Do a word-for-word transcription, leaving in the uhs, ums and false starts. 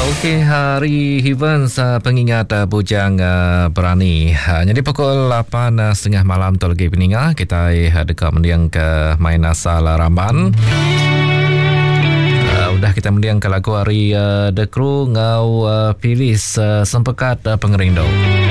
Okey, hari Heavens uh, pengingat uh, bujang uh, berani. Uh, jadi pukul lapan uh, setengah malam tu lagi peningat kita uh, dekat mendiang ke main asal uh, Ramban. Uh, udah kita mendiang ke lagu hari uh, The Crew ngau uh, pilis uh, sempekat uh, pengerindo.